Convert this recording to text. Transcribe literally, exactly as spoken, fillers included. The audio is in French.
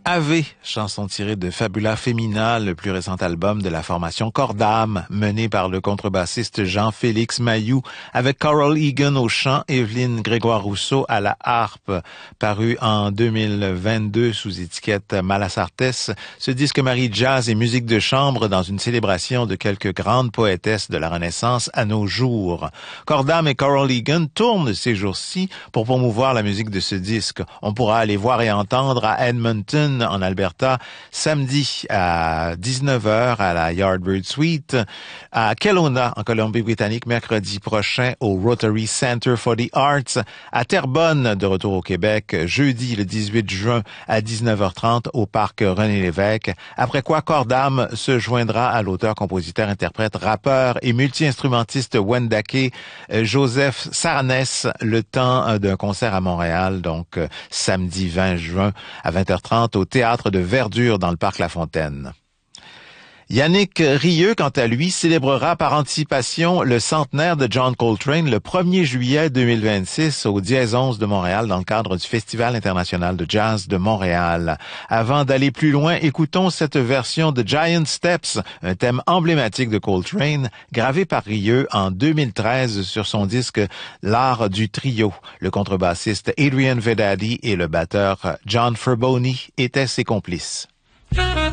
Ave, chanson tirée de Fabula Femina, le plus récent album de la formation Corps d'âme, mené par le contrebassiste Jean-Félix Mayou, avec Carol Egan au chant, Evelyne Grégoire-Rousseau à la harpe. Paru en deux mille vingt-deux sous étiquette Malasartes, ce disque marie jazz et musique de chambre dans une célébration de quelques grandes poétesses de la Renaissance à nos jours. Corps d'âme et Carol Egan tournent ces jours-ci pour promouvoir la musique de ce disque. On pourra aller voir et entendre à Edmonton, en Alberta, samedi à dix-neuf heures à la Yardbird Suite, à Kelowna, en Colombie-Britannique, mercredi prochain au Rotary Center for the Arts, à Terrebonne, de retour au Québec, jeudi le dix-huit juin à dix-neuf heures trente au parc René-Lévesque, après quoi Corps d'âme se joindra à l'auteur, compositeur, interprète, rappeur et multi-instrumentiste Wendake Joseph Sarnès, le temps d'un concert à Montréal, donc samedi vingt juin à vingt heures trente au Théâtre de Verdure dans le parc La Fontaine. Yannick Rieu, quant à lui, célébrera par anticipation le centenaire de John Coltrane le premier juillet deux mille vingt-six au Dièse onze de Montréal dans le cadre du Festival international de jazz de Montréal. Avant d'aller plus loin, écoutons cette version de Giant Steps, un thème emblématique de Coltrane, gravé par Rieu en deux mille treize sur son disque L'art du trio. Le contrebassiste Adrian Vedadi et le batteur John Ferboni étaient ses complices.